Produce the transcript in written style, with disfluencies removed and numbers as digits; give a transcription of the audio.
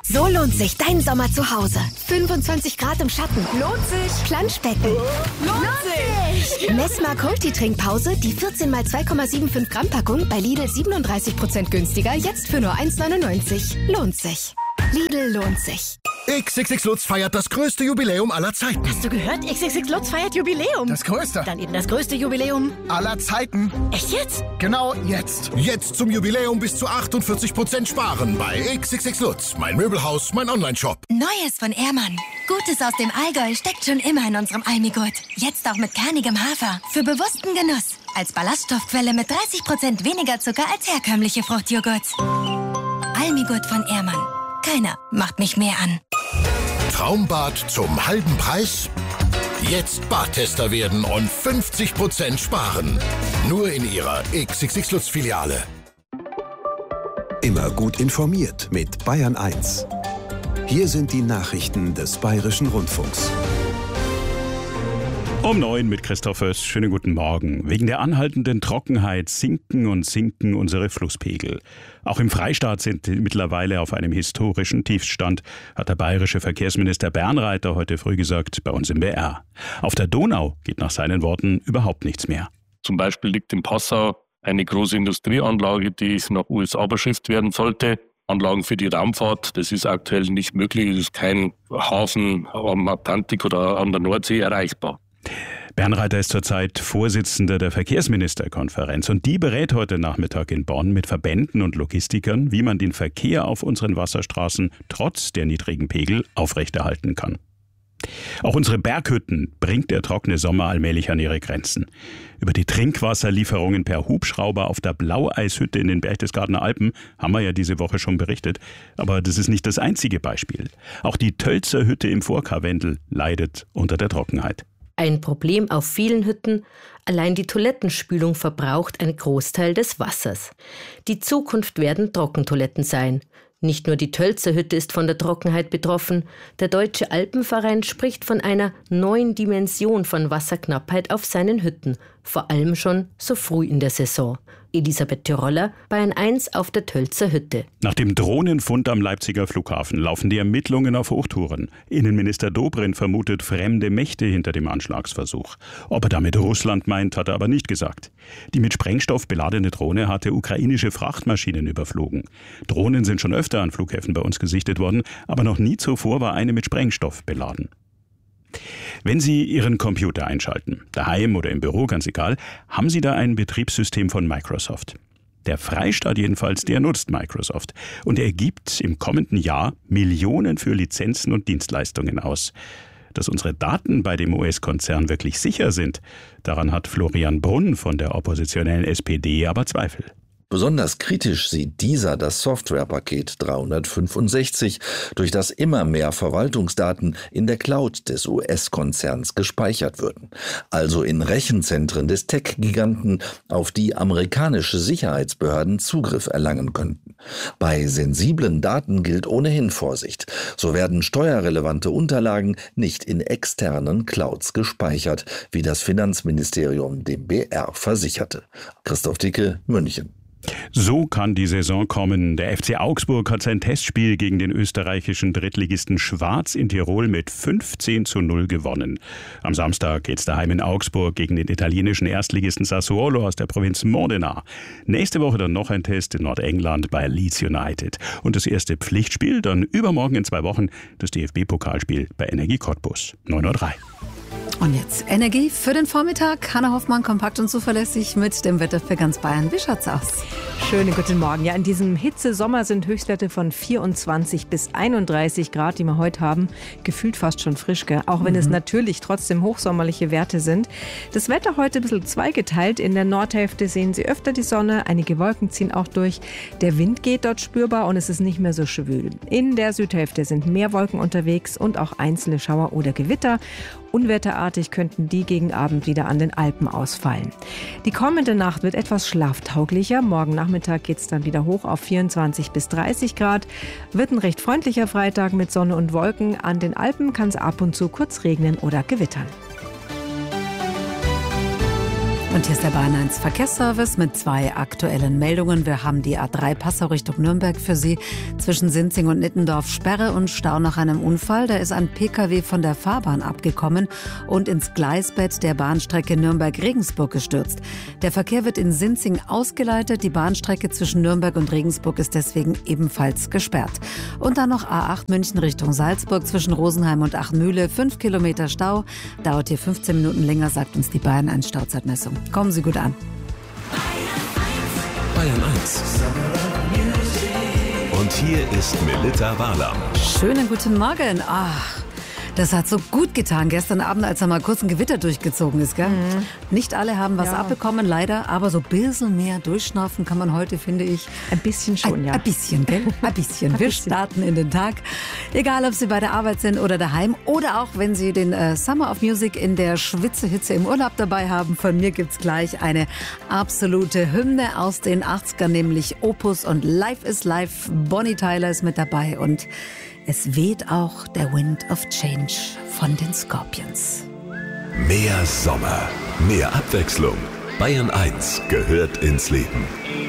So lohnt sich dein Sommer zu Hause. 25 Grad im Schatten. Lohnt sich. Planschbecken. Lohnt sich. Messmark Multitrinkpause, die 14 x 2,75 Gramm Packung bei Lidl 37% günstiger, jetzt für nur 1,99. Lohnt sich. Lidl lohnt sich. XXX Lutz feiert das größte Jubiläum aller Zeiten. Hast du gehört? XXX Lutz feiert Jubiläum. Das größte. Dann eben das größte Jubiläum aller Zeiten. Echt jetzt? Genau jetzt. Jetzt zum Jubiläum bis zu 48% sparen bei XXX Lutz. Mein Möbelhaus, mein Onlineshop. Neues von Ehrmann. Gutes aus dem Allgäu steckt schon immer in unserem Almigurt. Jetzt auch mit kernigem Hafer. Für bewussten Genuss. Als Ballaststoffquelle mit 30% weniger Zucker als herkömmliche Fruchtjoghurts. Almigurt von Ehrmann. Keiner macht mich mehr an. Traumbad zum halben Preis? Jetzt Badtester werden und 50% sparen. Nur in Ihrer XXX Lutz Filiale. Immer gut informiert mit Bayern 1. Hier sind die Nachrichten des Bayerischen Rundfunks. Um 9 mit Christoph Oess. Schönen guten Morgen. Wegen der anhaltenden Trockenheit sinken unsere Flusspegel. Auch im Freistaat sind sie mittlerweile auf einem historischen Tiefstand, hat der bayerische Verkehrsminister Bernreiter heute früh gesagt bei uns im BR. Auf der Donau geht nach seinen Worten überhaupt nichts mehr. Zum Beispiel liegt in Passau eine große Industrieanlage, die nach USA beschifft werden sollte. Anlagen für die Raumfahrt, das ist aktuell nicht möglich. Es ist kein Hafen am Atlantik oder an der Nordsee erreichbar. Bernreiter ist zurzeit Vorsitzender der Verkehrsministerkonferenz und die berät heute Nachmittag in Bonn mit Verbänden und Logistikern, wie man den Verkehr auf unseren Wasserstraßen trotz der niedrigen Pegel aufrechterhalten kann. Auch unsere Berghütten bringt der trockene Sommer allmählich an ihre Grenzen. Über die Trinkwasserlieferungen per Hubschrauber auf der Blaueishütte in den Berchtesgadener Alpen haben wir ja diese Woche schon berichtet. Aber das ist nicht das einzige Beispiel. Auch die Tölzer Hütte im Vorkarwendel leidet unter der Trockenheit. Ein Problem auf vielen Hütten, allein die Toilettenspülung verbraucht einen Großteil des Wassers. Die Zukunft werden Trockentoiletten sein. Nicht nur die Tölzer Hütte ist von der Trockenheit betroffen. Der Deutsche Alpenverein spricht von einer neuen Dimension von Wasserknappheit auf seinen Hütten, vor allem schon so früh in der Saison. Elisabeth Tiroller, Bayern 1 auf der Tölzer Hütte. Nach dem Drohnenfund am Leipziger Flughafen laufen die Ermittlungen auf Hochtouren. Innenminister Dobrindt vermutet fremde Mächte hinter dem Anschlagsversuch. Ob er damit Russland meint, hat er aber nicht gesagt. Die mit Sprengstoff beladene Drohne hatte ukrainische Frachtmaschinen überflogen. Drohnen sind schon öfter an Flughäfen bei uns gesichtet worden, aber noch nie zuvor war eine mit Sprengstoff beladen. Wenn Sie Ihren Computer einschalten, daheim oder im Büro, ganz egal, haben Sie da ein Betriebssystem von Microsoft. Der Freistaat jedenfalls, der nutzt Microsoft. Und er gibt im kommenden Jahr Millionen für Lizenzen und Dienstleistungen aus. Dass unsere Daten bei dem US-Konzern wirklich sicher sind, daran hat Florian Brunn von der oppositionellen SPD aber Zweifel. Besonders kritisch sieht dieser das Softwarepaket 365, durch das immer mehr Verwaltungsdaten in der Cloud des US-Konzerns gespeichert würden, also in Rechenzentren des Tech-Giganten, auf die amerikanische Sicherheitsbehörden Zugriff erlangen könnten. Bei sensiblen Daten gilt ohnehin Vorsicht. So werden steuerrelevante Unterlagen nicht in externen Clouds gespeichert, wie das Finanzministerium dem BR versicherte. Christoph Dicke, München. So kann die Saison kommen. Der FC Augsburg hat sein Testspiel gegen den österreichischen Drittligisten Schwarz in Tirol mit 15:0 gewonnen. Am Samstag geht's daheim in Augsburg gegen den italienischen Erstligisten Sassuolo aus der Provinz Modena. Nächste Woche dann noch ein Test in Nordengland bei Leeds United. Und das erste Pflichtspiel dann übermorgen in 2 Wochen, das DFB-Pokalspiel bei Energie Cottbus. 9:03 Uhr. Und jetzt Energie für den Vormittag. Hanna Hoffmann, kompakt und zuverlässig mit dem Wetter für ganz Bayern. Wie schaut's aus? Schönen guten Morgen. Ja, in diesem Hitzesommer sind Höchstwerte von 24 bis 31 Grad, die wir heute haben. Gefühlt fast schon frisch, gell? Auch wenn es natürlich trotzdem hochsommerliche Werte sind. Das Wetter heute ein bisschen zweigeteilt. In der Nordhälfte sehen Sie öfter die Sonne. Einige Wolken ziehen auch durch. Der Wind geht dort spürbar und es ist nicht mehr so schwül. In der Südhälfte sind mehr Wolken unterwegs und auch einzelne Schauer oder Gewitter. Unwetterartig könnten die gegen Abend wieder an den Alpen ausfallen. Die kommende Nacht wird etwas schlaftauglicher. Morgen Nachmittag geht es dann wieder hoch auf 24 bis 30 Grad. Wird ein recht freundlicher Freitag mit Sonne und Wolken. An den Alpen kann es ab und zu kurz regnen oder gewittern. Und hier ist der Bayern 1 Verkehrsservice mit 2 aktuellen Meldungen. Wir haben die A3 Passau Richtung Nürnberg für Sie. Zwischen Sinzing und Nittendorf Sperre und Stau nach einem Unfall. Da ist ein Pkw von der Fahrbahn abgekommen und ins Gleisbett der Bahnstrecke Nürnberg-Regensburg gestürzt. Der Verkehr wird in Sinzing ausgeleitet. Die Bahnstrecke zwischen Nürnberg und Regensburg ist deswegen ebenfalls gesperrt. Und dann noch A8 München Richtung Salzburg zwischen Rosenheim und Achmühle. 5 Kilometer Stau. Dauert hier 15 Minuten länger, sagt uns die Bayern 1 Stauzeitmessung. Kommen Sie gut an. Bayern 1. Und hier ist Melitta Walam. Schönen guten Morgen. Ach, das hat so gut getan gestern Abend, als da mal kurz ein Gewitter durchgezogen ist. Gell? Nicht alle haben was abbekommen, leider. Aber so ein bisschen mehr durchschnaufen kann man heute, finde ich. Ein bisschen schon, ja. Ein bisschen, gell? Ein bisschen. Wir starten in den Tag. Egal, ob Sie bei der Arbeit sind oder daheim. Oder auch, wenn Sie den Summer of Music in der Schwitzehitze im Urlaub dabei haben. Von mir gibt's gleich eine absolute Hymne aus den 80ern, nämlich Opus und Life is Life. Bonnie Tyler ist mit dabei und es weht auch der Wind of Change von den Scorpions. Mehr Sommer, mehr Abwechslung. Bayern 1 gehört ins Leben.